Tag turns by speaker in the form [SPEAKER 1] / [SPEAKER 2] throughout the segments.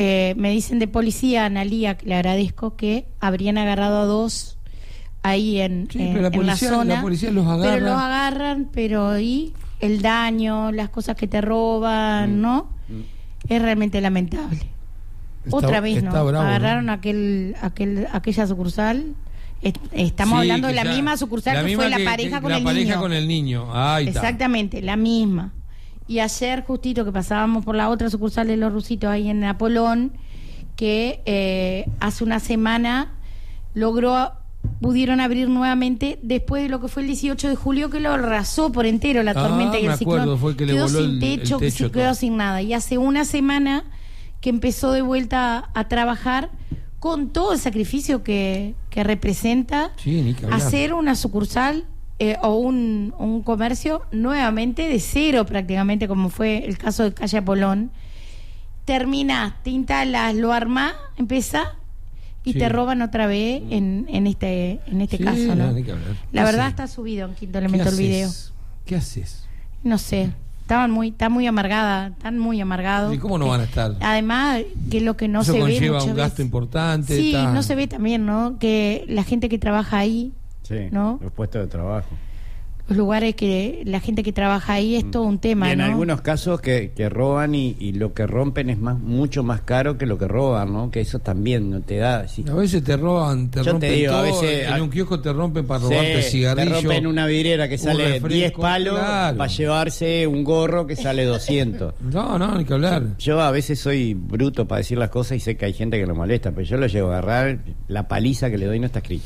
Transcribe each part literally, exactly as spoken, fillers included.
[SPEAKER 1] Eh, me dicen de policía, Analía, que le agradezco, que habrían agarrado a dos ahí en,
[SPEAKER 2] sí,
[SPEAKER 1] eh,
[SPEAKER 2] pero la
[SPEAKER 1] en
[SPEAKER 2] policía,
[SPEAKER 1] la zona.
[SPEAKER 2] La policía los agarra.
[SPEAKER 1] Pero los agarran, pero y el daño, las cosas que te roban, mm. ¿no? Mm. Es realmente lamentable. Está, Otra vez, ¿no?
[SPEAKER 2] Bravo,
[SPEAKER 1] agarraron
[SPEAKER 2] ¿no?
[SPEAKER 1] aquel, aquel, aquella sucursal. Estamos sí, hablando de la ya, misma sucursal la que misma fue que, la pareja
[SPEAKER 2] que,
[SPEAKER 1] con
[SPEAKER 2] la
[SPEAKER 1] el
[SPEAKER 2] pareja
[SPEAKER 1] niño.
[SPEAKER 2] con el niño. Ahí
[SPEAKER 1] Exactamente,
[SPEAKER 2] está.
[SPEAKER 1] La misma. Y ayer justito que pasábamos por la otra sucursal de Los Rusitos ahí en Apolón, que eh, hace una semana logró, pudieron abrir nuevamente después de lo que fue el dieciocho de julio, que lo arrasó por entero la tormenta ah, y el ciclón.
[SPEAKER 2] Acuerdo, fue que
[SPEAKER 1] quedó
[SPEAKER 2] le voló
[SPEAKER 1] sin
[SPEAKER 2] el,
[SPEAKER 1] techo,
[SPEAKER 2] el techo
[SPEAKER 1] que se quedó sin nada. Y hace una semana que empezó de vuelta a, a trabajar con todo el sacrificio que, que representa
[SPEAKER 2] sí,
[SPEAKER 1] hacer una sucursal eh, o un, un comercio nuevamente de cero prácticamente, como fue el caso de Calle Apolón. Terminás, te instalas, lo armás, empezás y sí. te roban otra vez en, en este en este
[SPEAKER 2] sí,
[SPEAKER 1] caso, ¿no?
[SPEAKER 2] No,
[SPEAKER 1] la verdad está subido en Quinto Elemento el video.
[SPEAKER 2] ¿Qué haces?
[SPEAKER 1] No sé. Estaban muy, está muy amargada, están muy amargados.
[SPEAKER 2] ¿Y cómo no van a estar?
[SPEAKER 1] Además, que es lo que no
[SPEAKER 2] Eso
[SPEAKER 1] se ve.
[SPEAKER 2] Eso conlleva un
[SPEAKER 1] veces.
[SPEAKER 2] gasto importante.
[SPEAKER 1] Sí,
[SPEAKER 2] está...
[SPEAKER 1] no se ve también, ¿no? Que la gente que trabaja ahí,
[SPEAKER 3] sí,
[SPEAKER 1] ¿no?
[SPEAKER 3] Los puestos de trabajo.
[SPEAKER 1] Los lugares que la gente que trabaja ahí es todo un tema,
[SPEAKER 3] y en
[SPEAKER 1] ¿no?
[SPEAKER 3] algunos casos que, que roban y, y lo que rompen es más mucho más caro que lo que roban, ¿no? Que eso también no te da. Sí.
[SPEAKER 2] A veces te roban, te
[SPEAKER 3] Yo
[SPEAKER 2] rompen
[SPEAKER 3] te digo,
[SPEAKER 2] todo.
[SPEAKER 3] A veces,
[SPEAKER 2] en un kiosco te rompen para robarte
[SPEAKER 3] sí,
[SPEAKER 2] cigarrillos.
[SPEAKER 3] Te rompen una vidriera que sale diez palos
[SPEAKER 2] claro.
[SPEAKER 3] para llevarse un gorro que sale doscientos.
[SPEAKER 2] No, no, ni que hablar.
[SPEAKER 3] Yo a veces soy bruto para decir las cosas y sé que hay gente que lo molesta, pero yo lo llevo a agarrar, la paliza que le doy no está escrita.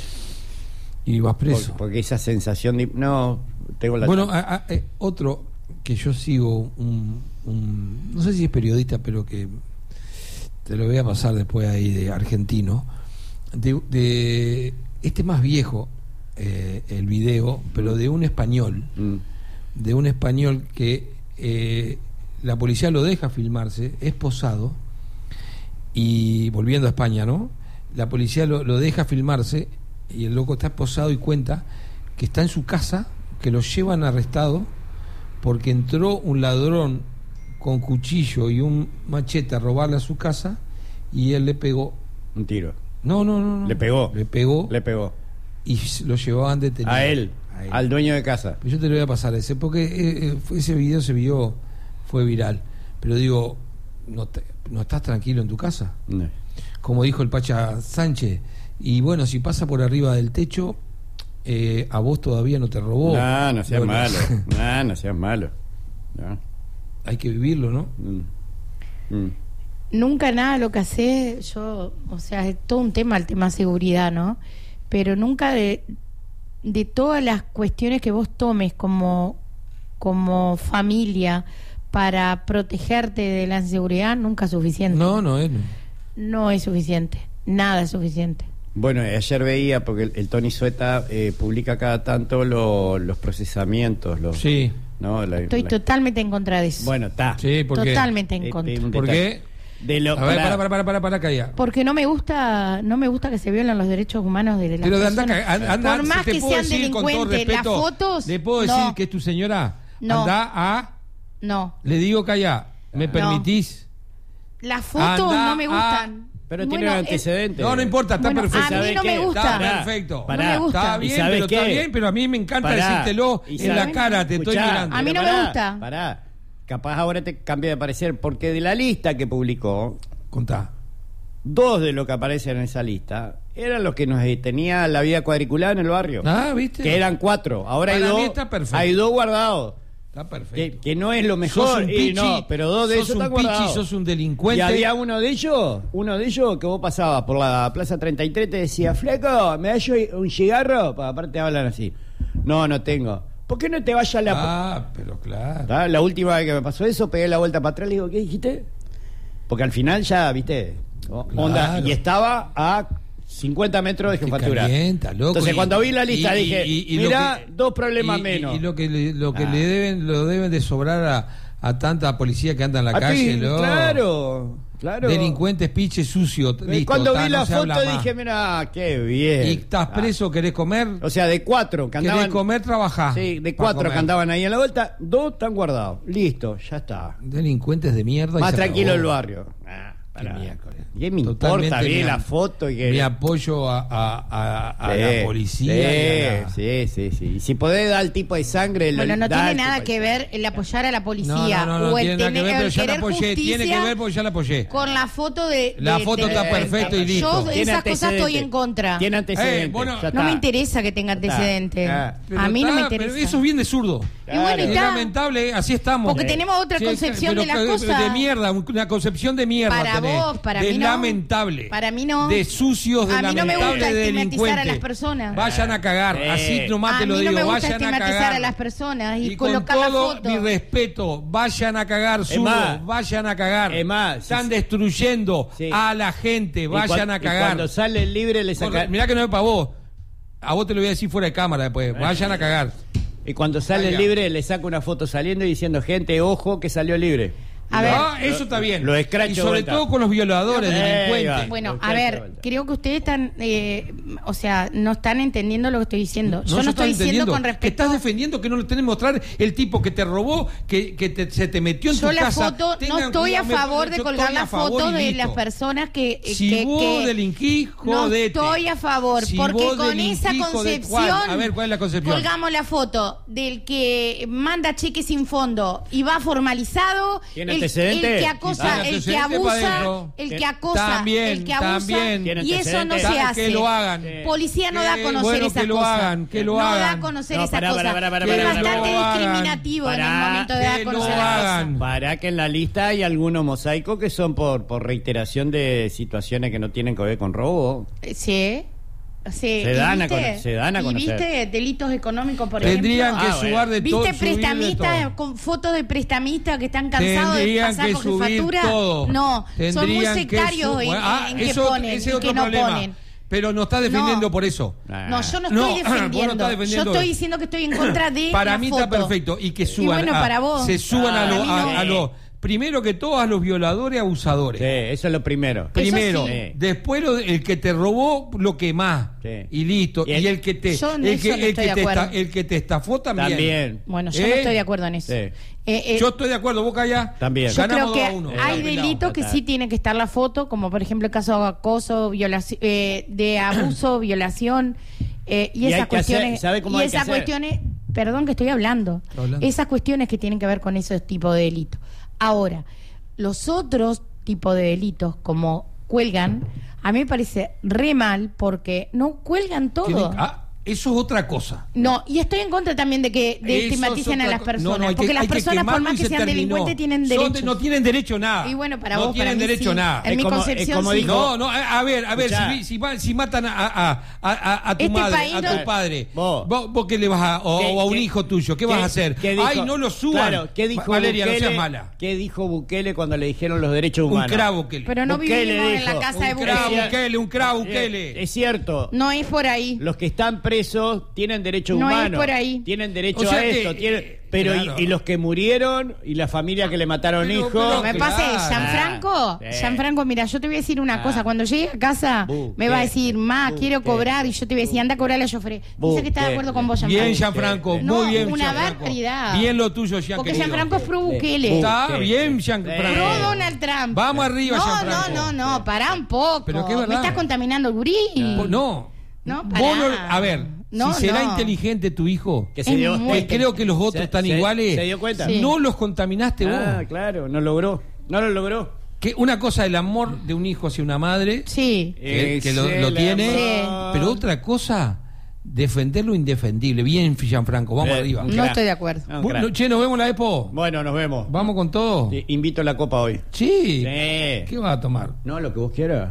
[SPEAKER 2] Y vas preso.
[SPEAKER 3] Porque, porque esa sensación de... No, tengo la...
[SPEAKER 2] Bueno, a, a, eh, otro que yo sigo, un, un, no sé si es periodista, pero que te lo voy a pasar después ahí, de argentino, de, de este más viejo, eh, el video, pero de un español, mm. de un español que eh, la policía lo deja filmarse, es posado, y volviendo a España, ¿no? La policía lo, lo deja filmarse y el loco está esposado y cuenta que está en su casa, que lo llevan arrestado porque entró un ladrón con cuchillo y un machete a robarle a su casa y él le pegó
[SPEAKER 3] un tiro.
[SPEAKER 2] No, no, no, no.
[SPEAKER 3] Le pegó.
[SPEAKER 2] Le pegó.
[SPEAKER 3] Le pegó.
[SPEAKER 2] Y lo llevaban detenido.
[SPEAKER 3] A él,
[SPEAKER 2] a él.
[SPEAKER 3] Al dueño de casa.
[SPEAKER 2] Yo te lo voy a pasar ese, porque eh, ese video se vio, fue viral. Pero digo, ¿no, te, no estás tranquilo en tu casa?
[SPEAKER 3] No.
[SPEAKER 2] Como dijo el Pacha Sánchez, y bueno, si pasa por arriba del techo, eh, a vos todavía no te robó.
[SPEAKER 3] No, no seas
[SPEAKER 2] bueno.
[SPEAKER 3] malo. No, no seas malo. No.
[SPEAKER 2] Hay que vivirlo, ¿no?
[SPEAKER 3] Mm. Mm.
[SPEAKER 1] Nunca nada lo que hace, yo, o sea, es todo un tema, el tema seguridad, ¿no? Pero nunca de, de todas las cuestiones que vos tomes como, como familia para protegerte de la inseguridad, nunca es suficiente.
[SPEAKER 2] No, no es. No,
[SPEAKER 1] no es suficiente, nada es suficiente.
[SPEAKER 3] Bueno, ayer veía, porque el, el Tony Sueta eh, publica cada tanto lo, los procesamientos. Los,
[SPEAKER 2] sí.
[SPEAKER 3] ¿no? La,
[SPEAKER 1] Estoy
[SPEAKER 3] la...
[SPEAKER 1] totalmente en contra de eso.
[SPEAKER 3] Bueno, está.
[SPEAKER 2] Sí, porque...
[SPEAKER 1] Totalmente en contra.
[SPEAKER 3] Eh,
[SPEAKER 2] ¿Por qué?
[SPEAKER 3] De lo,
[SPEAKER 2] a ver, para, para, para, para, para, calla.
[SPEAKER 1] Porque no me gusta, no me gusta que se violen los derechos humanos de las
[SPEAKER 2] Pero
[SPEAKER 1] personas.
[SPEAKER 2] Anda, anda, anda,
[SPEAKER 1] por más
[SPEAKER 2] te
[SPEAKER 1] que
[SPEAKER 2] puedo
[SPEAKER 1] sean
[SPEAKER 2] decir,
[SPEAKER 1] delincuentes, las fotos.
[SPEAKER 2] ¿Le puedo
[SPEAKER 1] no.
[SPEAKER 2] decir que es tu señora?
[SPEAKER 1] No.
[SPEAKER 2] Anda a.
[SPEAKER 1] No.
[SPEAKER 2] Le digo, calla. ¿Me
[SPEAKER 1] no.
[SPEAKER 2] permitís?
[SPEAKER 1] Las fotos
[SPEAKER 2] anda
[SPEAKER 1] no me gustan.
[SPEAKER 3] A... Pero
[SPEAKER 1] bueno,
[SPEAKER 3] tiene antecedentes.
[SPEAKER 2] No, no importa, está
[SPEAKER 1] bueno,
[SPEAKER 2] perfecto.
[SPEAKER 1] A mí no me gusta.
[SPEAKER 2] Está perfecto.
[SPEAKER 3] Pará.
[SPEAKER 1] No me gusta.
[SPEAKER 2] Está bien, pero
[SPEAKER 3] qué?
[SPEAKER 2] está bien, pero a mí me encanta
[SPEAKER 3] Pará.
[SPEAKER 2] decírtelo en la cara, te
[SPEAKER 3] Escuchá,
[SPEAKER 2] estoy mirando.
[SPEAKER 1] A mí no
[SPEAKER 3] pará,
[SPEAKER 1] me gusta.
[SPEAKER 3] Pará. Capaz ahora te cambia de parecer, porque de la lista que publicó,
[SPEAKER 2] contá.
[SPEAKER 3] Dos de los que aparecen en esa lista eran los que nos tenía la vida cuadriculada en el barrio.
[SPEAKER 2] Ah, ¿viste?
[SPEAKER 3] Que eran cuatro. Ahora
[SPEAKER 2] Para
[SPEAKER 3] hay
[SPEAKER 2] mí
[SPEAKER 3] dos.
[SPEAKER 2] está perfecto.
[SPEAKER 3] Hay dos guardados.
[SPEAKER 2] Está perfecto.
[SPEAKER 3] Que, que no es lo mejor.
[SPEAKER 2] Sos un pichi,
[SPEAKER 3] y no, pero dos de
[SPEAKER 2] sos
[SPEAKER 3] esos
[SPEAKER 2] un
[SPEAKER 3] están
[SPEAKER 2] pichi,
[SPEAKER 3] guardados.
[SPEAKER 2] sos un delincuente.
[SPEAKER 3] Y había uno de ellos, uno de ellos que vos pasabas por la Plaza treinta y tres, te decía, flaco, ¿me das un cigarro? Pa, aparte hablan así. No, no tengo. ¿Por qué no te vayas a la...
[SPEAKER 2] Ah, pero claro.
[SPEAKER 3] ¿Tá? La última vez que me pasó eso, pegué la vuelta para atrás y le digo, ¿qué dijiste? Porque al final ya, viste, onda,
[SPEAKER 2] claro.
[SPEAKER 3] y estaba a cincuenta metros de jefatura.
[SPEAKER 2] Calienta, loco.
[SPEAKER 3] Entonces
[SPEAKER 2] y,
[SPEAKER 3] cuando vi la lista
[SPEAKER 2] y,
[SPEAKER 3] dije,
[SPEAKER 2] y, y,
[SPEAKER 3] mirá,
[SPEAKER 2] que,
[SPEAKER 3] dos problemas
[SPEAKER 2] y,
[SPEAKER 3] menos.
[SPEAKER 2] Y, y lo que le, lo que
[SPEAKER 3] ah.
[SPEAKER 2] le deben, lo deben de sobrar a, a tanta policía que anda en la
[SPEAKER 3] a
[SPEAKER 2] calle,
[SPEAKER 3] ti,
[SPEAKER 2] loco.
[SPEAKER 3] Claro, claro.
[SPEAKER 2] Delincuentes, piches, sucios. Listo,
[SPEAKER 3] cuando
[SPEAKER 2] ta,
[SPEAKER 3] vi la
[SPEAKER 2] no se
[SPEAKER 3] foto
[SPEAKER 2] habla
[SPEAKER 3] dije,
[SPEAKER 2] más.
[SPEAKER 3] mira, qué bien.
[SPEAKER 2] Y estás preso,
[SPEAKER 3] ah.
[SPEAKER 2] querés comer.
[SPEAKER 3] O sea, de cuatro que andaban.
[SPEAKER 2] Querés comer, trabajá.
[SPEAKER 3] Sí, de cuatro que andaban ahí en la vuelta, dos están guardados. Listo, ya está.
[SPEAKER 2] Delincuentes de mierda.
[SPEAKER 3] Más
[SPEAKER 2] y
[SPEAKER 3] tranquilo
[SPEAKER 2] acabó.
[SPEAKER 3] el barrio. Ah. Para.
[SPEAKER 2] Qué miércoles.
[SPEAKER 3] ¿Qué me
[SPEAKER 2] Totalmente
[SPEAKER 3] importa? Vi
[SPEAKER 2] mi-
[SPEAKER 3] la foto y que...
[SPEAKER 2] Mi apoyo a, a- a- a
[SPEAKER 3] Sí,
[SPEAKER 2] la policía.
[SPEAKER 3] Sí,
[SPEAKER 2] y a la-
[SPEAKER 3] sí, sí, sí. Y si podés dar el tipo de sangre... lo-
[SPEAKER 1] Bueno, no
[SPEAKER 3] da
[SPEAKER 1] tiene
[SPEAKER 3] el
[SPEAKER 1] nada
[SPEAKER 3] tipo de
[SPEAKER 1] que
[SPEAKER 3] sangre.
[SPEAKER 1] ver el apoyar a la policía
[SPEAKER 2] No, no, no, no
[SPEAKER 1] o el
[SPEAKER 2] tiene nada que
[SPEAKER 1] tener
[SPEAKER 2] ver, pero
[SPEAKER 1] el
[SPEAKER 2] ya la
[SPEAKER 1] querer
[SPEAKER 2] apoyé. Tiene que
[SPEAKER 1] justicia
[SPEAKER 2] ver porque ya la apoyé.
[SPEAKER 1] con la foto de...
[SPEAKER 2] La
[SPEAKER 1] de-
[SPEAKER 2] foto
[SPEAKER 1] de-
[SPEAKER 2] está
[SPEAKER 1] de-
[SPEAKER 2] perfecto y listo.
[SPEAKER 1] Yo de
[SPEAKER 3] Tiene
[SPEAKER 1] esas cosas estoy
[SPEAKER 3] antecedentes.
[SPEAKER 1] en contra.
[SPEAKER 3] Tiene antecedentes.
[SPEAKER 2] Eh, bueno,
[SPEAKER 3] ya
[SPEAKER 1] No
[SPEAKER 3] está.
[SPEAKER 1] me interesa que tenga
[SPEAKER 3] está.
[SPEAKER 1] antecedentes.
[SPEAKER 3] Ah,
[SPEAKER 2] Pero
[SPEAKER 1] A mí no me
[SPEAKER 2] está,
[SPEAKER 1] interesa.
[SPEAKER 2] Pero eso es bien de zurdo.
[SPEAKER 1] Y bueno, y
[SPEAKER 2] Es
[SPEAKER 1] está.
[SPEAKER 2] lamentable, así estamos.
[SPEAKER 1] Porque tenemos otra concepción
[SPEAKER 2] pero
[SPEAKER 1] de las
[SPEAKER 2] que-
[SPEAKER 1] cosas.
[SPEAKER 2] De mierda, una concepción de mierda.
[SPEAKER 1] Para
[SPEAKER 2] tenés.
[SPEAKER 1] vos, para
[SPEAKER 2] de
[SPEAKER 1] mí no.
[SPEAKER 2] lamentable.
[SPEAKER 1] Para mí no.
[SPEAKER 2] De sucios, de
[SPEAKER 1] A mí no me
[SPEAKER 2] lamentable,
[SPEAKER 1] gusta
[SPEAKER 2] de
[SPEAKER 1] estigmatizar
[SPEAKER 2] delincuentes.
[SPEAKER 1] a las personas.
[SPEAKER 2] Vayan a cagar,
[SPEAKER 3] Sí.
[SPEAKER 2] así nomás
[SPEAKER 1] A
[SPEAKER 2] te lo
[SPEAKER 1] mí
[SPEAKER 2] digo,
[SPEAKER 1] no me gusta
[SPEAKER 2] vayan a
[SPEAKER 1] estigmatizar
[SPEAKER 2] cagar.
[SPEAKER 1] a las personas y,
[SPEAKER 2] Y con
[SPEAKER 1] colocar la
[SPEAKER 2] todo
[SPEAKER 1] foto.
[SPEAKER 2] mi respeto, vayan a cagar, zurdos,
[SPEAKER 3] más,
[SPEAKER 2] vayan a cagar.
[SPEAKER 3] es más,
[SPEAKER 2] Están
[SPEAKER 3] si-
[SPEAKER 2] destruyendo
[SPEAKER 3] Sí.
[SPEAKER 2] a la gente,
[SPEAKER 3] Y
[SPEAKER 2] vayan
[SPEAKER 3] cuan-
[SPEAKER 2] a
[SPEAKER 3] y
[SPEAKER 2] cagar.
[SPEAKER 3] cuando sale libre le
[SPEAKER 2] Corre-
[SPEAKER 3] saca...
[SPEAKER 2] Mirá que no es para vos. A vos te lo voy a decir fuera de cámara después. Vayan a cagar.
[SPEAKER 3] Y cuando sale
[SPEAKER 2] Vaya.
[SPEAKER 3] libre le saca una foto saliendo y diciendo, gente, ojo que salió libre.
[SPEAKER 1] A ver.
[SPEAKER 2] Ah, eso está bien.
[SPEAKER 3] Lo escracho
[SPEAKER 2] y sobre
[SPEAKER 3] vuelta.
[SPEAKER 2] todo con los violadores,
[SPEAKER 3] Eh,
[SPEAKER 2] delincuentes.
[SPEAKER 3] va.
[SPEAKER 1] Bueno,
[SPEAKER 3] Lo
[SPEAKER 1] a
[SPEAKER 3] que
[SPEAKER 1] ver,
[SPEAKER 3] falta.
[SPEAKER 1] creo que ustedes están, eh, o sea, no están entendiendo lo que estoy diciendo. Yo no
[SPEAKER 2] yo
[SPEAKER 1] estoy diciendo
[SPEAKER 2] entendiendo
[SPEAKER 1] con
[SPEAKER 2] que
[SPEAKER 1] respecto.
[SPEAKER 2] estás defendiendo que no lo tenés que mostrar el tipo que te robó, que, que te- se te metió en
[SPEAKER 1] Yo
[SPEAKER 2] tu
[SPEAKER 1] la
[SPEAKER 2] casa.
[SPEAKER 1] foto, no
[SPEAKER 2] Tengan
[SPEAKER 1] estoy a
[SPEAKER 2] cuidado,
[SPEAKER 1] favor
[SPEAKER 2] me-
[SPEAKER 1] de
[SPEAKER 2] yo
[SPEAKER 1] colgar
[SPEAKER 2] estoy a
[SPEAKER 1] la
[SPEAKER 2] favor
[SPEAKER 1] foto
[SPEAKER 2] y
[SPEAKER 1] de
[SPEAKER 2] listo.
[SPEAKER 1] las personas que,
[SPEAKER 2] Si
[SPEAKER 1] que,
[SPEAKER 2] vos
[SPEAKER 1] que-
[SPEAKER 2] delinquís,
[SPEAKER 1] no
[SPEAKER 2] jodete.
[SPEAKER 1] estoy a favor,
[SPEAKER 2] Si
[SPEAKER 1] porque
[SPEAKER 2] vos
[SPEAKER 1] con esa
[SPEAKER 2] delinquís, jodete.
[SPEAKER 1] concepción,
[SPEAKER 2] ¿Cuál? A ver, ¿cuál es la concepción?
[SPEAKER 1] colgamos la foto del que manda cheque sin fondo y va formalizado,
[SPEAKER 3] ¿Tiene
[SPEAKER 1] el,
[SPEAKER 3] antecedentes?
[SPEAKER 1] el que
[SPEAKER 2] ¿Tiene
[SPEAKER 1] acosa, el que
[SPEAKER 2] antecedentes para
[SPEAKER 1] abusa,
[SPEAKER 2] adentro?
[SPEAKER 1] el que
[SPEAKER 3] Eh,
[SPEAKER 1] acosa,
[SPEAKER 2] también,
[SPEAKER 1] el que abusa,
[SPEAKER 2] también.
[SPEAKER 3] ¿Tiene
[SPEAKER 1] y eso no
[SPEAKER 3] antecedentes?
[SPEAKER 1] se
[SPEAKER 2] Que
[SPEAKER 1] hace.
[SPEAKER 2] lo hagan.
[SPEAKER 3] Sí.
[SPEAKER 1] Policía no
[SPEAKER 2] Que-
[SPEAKER 1] da a conocer
[SPEAKER 2] bueno,
[SPEAKER 1] esas
[SPEAKER 2] que lo
[SPEAKER 1] cosas.
[SPEAKER 2] hagan, que lo
[SPEAKER 1] no da
[SPEAKER 2] hagan.
[SPEAKER 1] a conocer
[SPEAKER 3] No,
[SPEAKER 1] esas
[SPEAKER 3] pará,
[SPEAKER 1] cosas.
[SPEAKER 3] pará, pará, pará,
[SPEAKER 1] es
[SPEAKER 3] pará,
[SPEAKER 1] bastante
[SPEAKER 2] que lo hagan.
[SPEAKER 1] discriminativo en el
[SPEAKER 3] Pará,
[SPEAKER 1] momento de dar a
[SPEAKER 2] que
[SPEAKER 1] conocer
[SPEAKER 2] lo
[SPEAKER 1] las cosas.
[SPEAKER 2] hagan.
[SPEAKER 3] Para que en la lista hay algunos mosaicos que son por, por reiteración de situaciones que no tienen que ver con robo.
[SPEAKER 1] Eh, Sí. Sí.
[SPEAKER 3] Se
[SPEAKER 1] ¿Y
[SPEAKER 3] dan a
[SPEAKER 1] viste?
[SPEAKER 3] cono- se dan a
[SPEAKER 1] ¿Y
[SPEAKER 3] conocer.
[SPEAKER 1] viste delitos económicos, por
[SPEAKER 2] Tendrían
[SPEAKER 1] ejemplo?
[SPEAKER 2] que
[SPEAKER 3] Ah, bueno.
[SPEAKER 2] subar de todo.
[SPEAKER 1] ¿Viste
[SPEAKER 2] subir de
[SPEAKER 1] prestamistas
[SPEAKER 2] todo.
[SPEAKER 1] con fotos de prestamistas que están cansados de
[SPEAKER 2] Tendrían
[SPEAKER 1] pasar
[SPEAKER 2] que
[SPEAKER 1] por
[SPEAKER 2] subir
[SPEAKER 1] jefatura?
[SPEAKER 2] todo.
[SPEAKER 1] No, son muy
[SPEAKER 2] Tendrían que
[SPEAKER 1] sectarios
[SPEAKER 2] su-
[SPEAKER 1] en,
[SPEAKER 2] Bueno, ah,
[SPEAKER 1] en qué
[SPEAKER 2] eso-
[SPEAKER 1] ponen
[SPEAKER 2] ese
[SPEAKER 1] y
[SPEAKER 2] es otro
[SPEAKER 1] qué no
[SPEAKER 2] problema.
[SPEAKER 1] ponen.
[SPEAKER 2] Pero no estás defendiendo
[SPEAKER 1] No.
[SPEAKER 2] por eso.
[SPEAKER 1] No, yo no
[SPEAKER 2] No,
[SPEAKER 1] estoy
[SPEAKER 2] vos no
[SPEAKER 1] defendiendo.
[SPEAKER 2] estás defendiendo
[SPEAKER 1] Yo estoy
[SPEAKER 2] eso.
[SPEAKER 1] diciendo que estoy en contra de
[SPEAKER 2] Para
[SPEAKER 1] la
[SPEAKER 2] mí
[SPEAKER 1] foto.
[SPEAKER 2] está perfecto. Y que suban.
[SPEAKER 1] bueno,
[SPEAKER 2] a-
[SPEAKER 1] para vos.
[SPEAKER 2] Se suban
[SPEAKER 3] Ah,
[SPEAKER 2] a, lo-
[SPEAKER 1] para mí
[SPEAKER 2] a,
[SPEAKER 1] no.
[SPEAKER 2] a lo- primero que todo a los violadores abusadores.
[SPEAKER 3] Sí, eso es lo primero.
[SPEAKER 2] Primero,
[SPEAKER 1] sí.
[SPEAKER 2] después lo- el que te robó lo quemás
[SPEAKER 3] Sí.
[SPEAKER 2] y listo.
[SPEAKER 3] Y
[SPEAKER 2] Y,
[SPEAKER 3] el-
[SPEAKER 2] el que te
[SPEAKER 1] Yo en
[SPEAKER 2] el
[SPEAKER 1] eso
[SPEAKER 2] que,
[SPEAKER 1] no
[SPEAKER 2] el
[SPEAKER 1] estoy
[SPEAKER 2] que
[SPEAKER 1] de
[SPEAKER 2] te
[SPEAKER 1] acuerdo.
[SPEAKER 2] esta- el que te estafó también.
[SPEAKER 3] También.
[SPEAKER 1] Bueno, yo
[SPEAKER 2] ¿Eh?
[SPEAKER 1] no estoy de acuerdo en eso.
[SPEAKER 3] Sí.
[SPEAKER 1] Eh, eh,
[SPEAKER 2] Yo estoy de acuerdo, vos callá.
[SPEAKER 3] También.
[SPEAKER 1] Yo
[SPEAKER 2] Ganamos
[SPEAKER 1] creo
[SPEAKER 2] dos a
[SPEAKER 1] que
[SPEAKER 2] uno.
[SPEAKER 1] hay
[SPEAKER 2] Pelado.
[SPEAKER 1] delitos que sí tiene que estar la foto, como por ejemplo el caso de acoso, violación, eh, de abuso, violación, eh, y,
[SPEAKER 3] Y hay
[SPEAKER 1] esas
[SPEAKER 3] que hacer-
[SPEAKER 1] cuestiones.
[SPEAKER 3] ¿sabe cómo
[SPEAKER 1] y
[SPEAKER 3] hay que
[SPEAKER 1] esas
[SPEAKER 3] hacer?
[SPEAKER 1] cuestiones, perdón que estoy hablando,
[SPEAKER 2] Está hablando.
[SPEAKER 1] esas cuestiones que tienen que ver con esos tipos de delitos. Ahora, los otros tipos de delitos, como cuelgan, a mí me parece re mal porque no cuelgan todo.
[SPEAKER 2] Tienen- ah, eso es otra cosa.
[SPEAKER 1] No, y estoy en contra también de que de
[SPEAKER 2] Eso
[SPEAKER 1] estigmaticen
[SPEAKER 2] es
[SPEAKER 1] a
[SPEAKER 2] otra
[SPEAKER 1] las
[SPEAKER 2] co-
[SPEAKER 1] personas,
[SPEAKER 2] no, no, hay que-
[SPEAKER 1] porque las
[SPEAKER 2] hay que
[SPEAKER 1] personas por
[SPEAKER 2] quemarlo
[SPEAKER 1] más
[SPEAKER 2] y
[SPEAKER 1] que
[SPEAKER 2] se
[SPEAKER 1] sean
[SPEAKER 2] terminó.
[SPEAKER 1] delincuentes tienen
[SPEAKER 2] Son
[SPEAKER 1] derechos.
[SPEAKER 2] de- no tienen derecho a nada.
[SPEAKER 1] Y bueno, para
[SPEAKER 2] no
[SPEAKER 1] vos,
[SPEAKER 2] tienen
[SPEAKER 1] para mí
[SPEAKER 2] derecho
[SPEAKER 1] sí.
[SPEAKER 2] a nada.
[SPEAKER 1] En
[SPEAKER 3] Es
[SPEAKER 1] mi
[SPEAKER 3] como-
[SPEAKER 1] concepción
[SPEAKER 3] es como
[SPEAKER 1] sí.
[SPEAKER 3] dijo-
[SPEAKER 2] No, no, a a ver, a ver,
[SPEAKER 3] Escuchá.
[SPEAKER 2] si, si, va- si matan a, a, a, a- a tu
[SPEAKER 1] Este
[SPEAKER 2] madre,
[SPEAKER 1] país
[SPEAKER 2] a
[SPEAKER 1] no-
[SPEAKER 2] tu padre,
[SPEAKER 3] Vos.
[SPEAKER 2] vos, vos qué le vas a, o,
[SPEAKER 3] ¿Qué-
[SPEAKER 2] o a un
[SPEAKER 3] qué-
[SPEAKER 2] hijo tuyo, ¿qué,
[SPEAKER 3] qué-
[SPEAKER 2] vas a hacer?
[SPEAKER 3] qué dijo-
[SPEAKER 2] Ay, no lo suban.
[SPEAKER 3] Claro, ¿qué dijo
[SPEAKER 2] Valeria,
[SPEAKER 3] Bukele,
[SPEAKER 2] no seas mala.
[SPEAKER 3] ¿Qué dijo Bukele cuando le dijeron los derechos
[SPEAKER 2] Un
[SPEAKER 3] humanos?
[SPEAKER 2] cravo que le.
[SPEAKER 1] Pero no
[SPEAKER 3] Bukele
[SPEAKER 1] vivimos en la
[SPEAKER 3] dijo,
[SPEAKER 1] casa de
[SPEAKER 2] un cravo
[SPEAKER 1] Bukele.
[SPEAKER 2] Bukele, un cravo Bukele.
[SPEAKER 3] Es cierto.
[SPEAKER 1] No es por ahí.
[SPEAKER 3] Los que están presos tienen derechos
[SPEAKER 1] No es
[SPEAKER 3] humanos.
[SPEAKER 1] por ahí.
[SPEAKER 3] Tienen derecho
[SPEAKER 2] O sea
[SPEAKER 3] a
[SPEAKER 2] que,
[SPEAKER 3] esto. tienen-
[SPEAKER 2] eh,
[SPEAKER 3] pero
[SPEAKER 2] claro.
[SPEAKER 3] y, y los que murieron y la familia que le mataron
[SPEAKER 2] Pero-
[SPEAKER 3] hijos.
[SPEAKER 2] pero-
[SPEAKER 1] Me
[SPEAKER 2] claro.
[SPEAKER 1] pasa, Gianfranco,
[SPEAKER 3] Sí.
[SPEAKER 1] Gianfranco, mira, yo te voy a decir una
[SPEAKER 3] Ah.
[SPEAKER 1] cosa. Cuando llegue a casa,
[SPEAKER 3] Bu,
[SPEAKER 1] me va a
[SPEAKER 3] ¿qué?
[SPEAKER 1] decir, ma,
[SPEAKER 3] Bu,
[SPEAKER 1] quiero
[SPEAKER 3] ¿qué?
[SPEAKER 1] cobrar. Y yo te voy a decir, anda a cobrar a Joffre.
[SPEAKER 3] Bu,
[SPEAKER 1] Dice que está de
[SPEAKER 3] ¿qué?
[SPEAKER 1] acuerdo con vos,
[SPEAKER 2] Bien,
[SPEAKER 1] Gianfranco.
[SPEAKER 2] Gianfranco,
[SPEAKER 1] No,
[SPEAKER 2] muy bien.
[SPEAKER 1] una
[SPEAKER 2] Gianfranco.
[SPEAKER 1] barbaridad.
[SPEAKER 2] Bien lo tuyo, Gian.
[SPEAKER 1] Porque
[SPEAKER 2] querido.
[SPEAKER 1] Gianfranco es pro Bukele.
[SPEAKER 2] Está
[SPEAKER 3] Bu,
[SPEAKER 2] bien,
[SPEAKER 3] ¿qué?
[SPEAKER 2] Gianfranco.
[SPEAKER 1] Pro Donald Trump.
[SPEAKER 2] Vamos arriba,
[SPEAKER 1] No,
[SPEAKER 2] Gianfranco.
[SPEAKER 1] no, no, no, pará un poco.
[SPEAKER 2] Pero que es
[SPEAKER 1] Me
[SPEAKER 2] verdad.
[SPEAKER 1] estás contaminando el gurí.
[SPEAKER 2] Vos- No.
[SPEAKER 1] No,
[SPEAKER 2] Vos
[SPEAKER 1] pará.
[SPEAKER 2] no- a ver,
[SPEAKER 1] No,
[SPEAKER 2] si será
[SPEAKER 1] no.
[SPEAKER 2] inteligente tu hijo,
[SPEAKER 3] Que se
[SPEAKER 1] Es
[SPEAKER 3] dio,
[SPEAKER 1] muy-
[SPEAKER 2] que creo que los otros
[SPEAKER 3] se-
[SPEAKER 2] están
[SPEAKER 3] se-
[SPEAKER 2] iguales,
[SPEAKER 3] ¿Se dio cuenta?
[SPEAKER 1] Sí.
[SPEAKER 2] no los contaminaste
[SPEAKER 3] Ah,
[SPEAKER 2] vos.
[SPEAKER 3] claro, no logró. No lo logró.
[SPEAKER 2] Que una cosa el amor de un hijo hacia una madre,
[SPEAKER 1] Sí.
[SPEAKER 2] que, que lo,
[SPEAKER 3] Es
[SPEAKER 2] lo
[SPEAKER 3] el
[SPEAKER 2] tiene,
[SPEAKER 3] amor.
[SPEAKER 2] pero otra cosa, defender lo indefendible. Bien, Gianfranco, vamos
[SPEAKER 3] Eh,
[SPEAKER 2] arriba.
[SPEAKER 3] un
[SPEAKER 1] No
[SPEAKER 3] crack.
[SPEAKER 1] estoy de acuerdo.
[SPEAKER 3] Ah, un
[SPEAKER 2] Bueno,
[SPEAKER 3] crack.
[SPEAKER 2] che, nos vemos la Expo.
[SPEAKER 3] Bueno, nos vemos.
[SPEAKER 2] Vamos con todo.
[SPEAKER 3] Te invito a la copa hoy.
[SPEAKER 2] Sí.
[SPEAKER 3] Sí.
[SPEAKER 2] ¿Qué vas a tomar?
[SPEAKER 3] No, lo que vos quieras.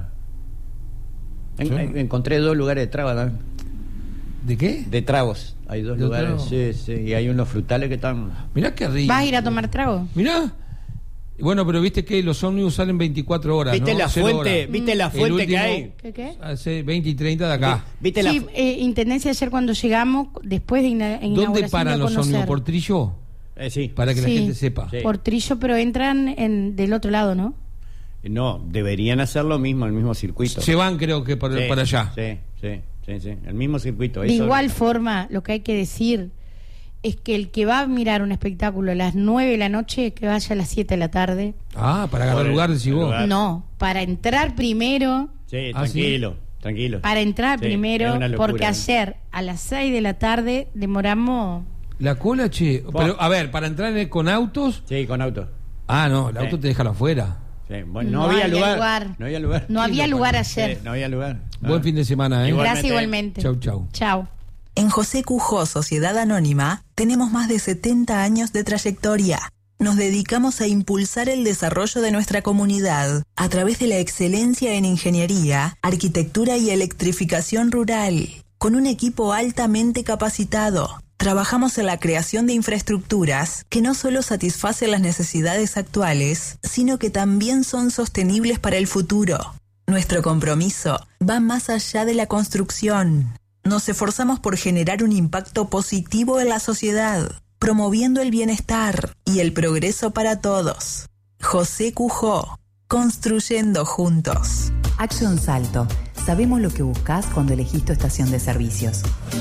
[SPEAKER 3] En-
[SPEAKER 2] Sí.
[SPEAKER 3] en- encontré dos lugares de tragos también.
[SPEAKER 2] ¿De qué?
[SPEAKER 3] De tragos. Hay dos
[SPEAKER 2] ¿De
[SPEAKER 3] lugares.
[SPEAKER 2] tragos?
[SPEAKER 3] Sí, sí. Y hay unos frutales que están.
[SPEAKER 2] Mirá qué rico.
[SPEAKER 1] ¿Vas a ir a tomar trago?
[SPEAKER 2] Mirá. Bueno, pero viste que los ómnibus salen veinticuatro horas,
[SPEAKER 3] ¿Viste
[SPEAKER 2] ¿no?
[SPEAKER 3] la
[SPEAKER 2] Cero
[SPEAKER 3] fuente?
[SPEAKER 2] horas.
[SPEAKER 3] ¿Viste la
[SPEAKER 2] El
[SPEAKER 3] fuente que
[SPEAKER 2] último-
[SPEAKER 3] hay?
[SPEAKER 1] ¿Qué qué?
[SPEAKER 2] Hace veinte y treinta de acá.
[SPEAKER 3] ¿Viste la
[SPEAKER 1] Sí,
[SPEAKER 3] fu-
[SPEAKER 1] eh, Intendencia ayer cuando llegamos, después de ina- inauguración.
[SPEAKER 2] ¿Dónde paran
[SPEAKER 1] de
[SPEAKER 2] los
[SPEAKER 1] conocer.
[SPEAKER 2] ómnibus? ¿Por Trillo?
[SPEAKER 3] Eh, sí.
[SPEAKER 2] Para que la
[SPEAKER 1] Sí.
[SPEAKER 2] gente sepa.
[SPEAKER 3] Sí.
[SPEAKER 1] Por Trillo, pero entran en, del otro lado, ¿no?
[SPEAKER 3] No, deberían hacer lo mismo, el mismo circuito.
[SPEAKER 2] Se van, creo que, para,
[SPEAKER 3] Sí,
[SPEAKER 2] para allá.
[SPEAKER 3] Sí, sí, sí, sí. El mismo circuito.
[SPEAKER 1] De
[SPEAKER 3] eso-
[SPEAKER 1] igual forma, lo que hay que decir es que el que va a mirar un espectáculo a las nueve de la noche, que vaya a las siete de la tarde.
[SPEAKER 2] Ah, para agarrar lugar, decís vos.
[SPEAKER 3] lugar.
[SPEAKER 1] No, para entrar primero.
[SPEAKER 3] Sí,
[SPEAKER 2] Ah,
[SPEAKER 3] tranquilo, tranquilo.
[SPEAKER 1] Para entrar
[SPEAKER 3] Sí,
[SPEAKER 1] primero,
[SPEAKER 3] es una locura,
[SPEAKER 1] porque
[SPEAKER 3] ¿no?
[SPEAKER 1] ayer a las seis de la tarde demoramos.
[SPEAKER 2] La cola, che. Pero, a ver, para entrar en- con autos.
[SPEAKER 3] Sí, con auto.
[SPEAKER 2] Ah, no, el
[SPEAKER 3] Sí.
[SPEAKER 2] auto te deja afuera.
[SPEAKER 3] Sí, bueno, no, había, lugar. No había lugar.
[SPEAKER 1] No había lugar ayer.
[SPEAKER 3] Sí, no había lugar.
[SPEAKER 2] Buen
[SPEAKER 3] Ah.
[SPEAKER 2] fin de semana, ¿eh?
[SPEAKER 3] Igual.
[SPEAKER 1] Gracias igualmente.
[SPEAKER 2] Chau, chau.
[SPEAKER 1] Chau.
[SPEAKER 4] En José Cujó Sociedad Anónima tenemos más de setenta años de trayectoria. Nos dedicamos a impulsar el desarrollo de nuestra comunidad a través de la excelencia en ingeniería, arquitectura y electrificación rural. Con un equipo altamente capacitado, trabajamos en la creación de infraestructuras que no solo satisfacen las necesidades actuales, sino que también son sostenibles para el futuro. Nuestro compromiso va más allá de la construcción. Nos esforzamos por generar un impacto positivo en la sociedad, promoviendo el bienestar y el progreso para todos. José Cujó, construyendo juntos.
[SPEAKER 5] Action Salto. Sabemos lo que buscas cuando elegís tu estación de servicios.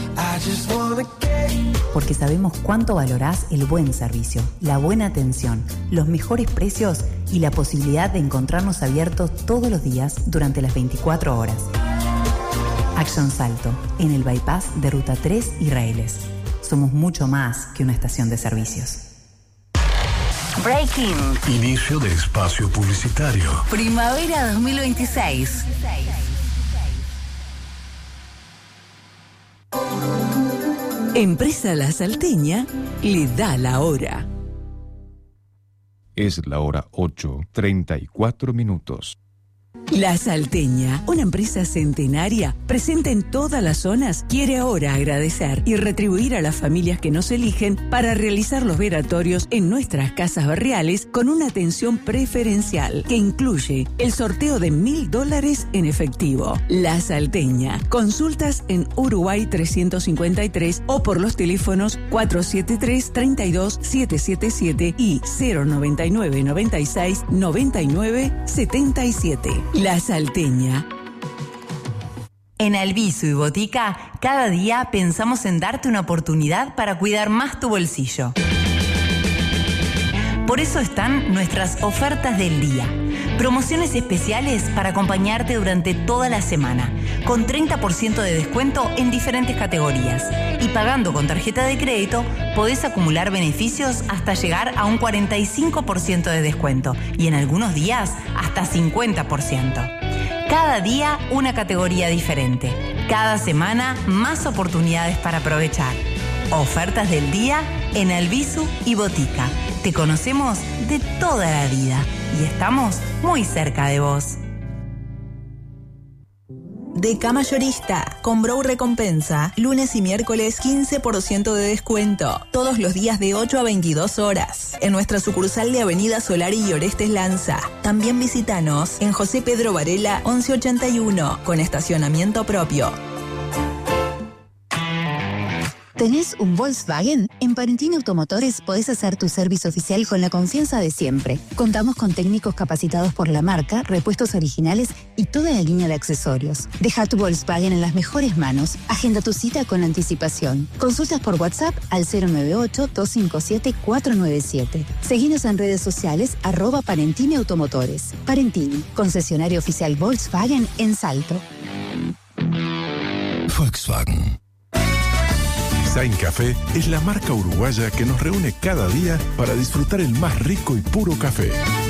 [SPEAKER 5] Porque sabemos cuánto valorás el buen servicio, la buena atención, los mejores precios y la posibilidad de encontrarnos abiertos todos los días durante las veinticuatro horas. Action Salto, en el bypass de Ruta tres y Raíles. Somos mucho más que una estación de servicios.
[SPEAKER 6] Breaking.
[SPEAKER 7] Inicio de espacio publicitario.
[SPEAKER 6] Primavera dos mil veintiséis.
[SPEAKER 8] Empresa La Salteña le da la hora.
[SPEAKER 9] Es la hora ocho, treinta y cuatro minutos.
[SPEAKER 8] La Salteña, una empresa centenaria presente en todas las zonas, quiere ahora agradecer y retribuir a las familias que nos eligen para realizar los velatorios en nuestras casas barriales con una atención preferencial que incluye el sorteo de mil dólares en efectivo. La Salteña, consultas en Uruguay trescientos cincuenta y tres o por los teléfonos cuatro siete tres, tres dos, siete siete siete y cero noventa y nueve, noventa y seis, noventa y nueve, setenta y siete. La Salteña.
[SPEAKER 5] En Albizu y Botica, cada día pensamos en darte una oportunidad para cuidar más tu bolsillo. Por eso están nuestras ofertas del día. Promociones especiales para acompañarte durante toda la semana, con treinta por ciento de descuento en diferentes categorías. Y pagando con tarjeta de crédito, podés acumular beneficios hasta llegar a un cuarenta y cinco por ciento de descuento y en algunos días hasta cincuenta por ciento. Cada día una categoría diferente. Cada semana más oportunidades para aprovechar. Ofertas del día en Albizu y Botica. Te conocemos de toda la vida y estamos muy cerca de vos.
[SPEAKER 4] Deca Mayorista, con Brow Recompensa, lunes y miércoles quince por ciento de descuento, todos los días de ocho a veintidós horas, en nuestra sucursal de Avenida Solari y Orestes Lanza. También visítanos en José Pedro Varela once ochenta y uno, con estacionamiento propio.
[SPEAKER 10] ¿Tenés un Volkswagen? En Parentini Automotores podés hacer tu servicio oficial con la confianza de siempre. Contamos con técnicos capacitados por la marca, repuestos originales y toda la línea de accesorios. Deja tu Volkswagen en las mejores manos. Agenda tu cita con anticipación. Consultas por WhatsApp al cero nueve ocho, dos cinco siete, cuatro nueve siete. Seguinos en redes sociales arroba Parentini Automotores. Parentini, concesionario oficial Volkswagen en Salto.
[SPEAKER 7] Volkswagen. Zain Café es la marca uruguaya que nos reúne cada día para disfrutar el más rico y puro café.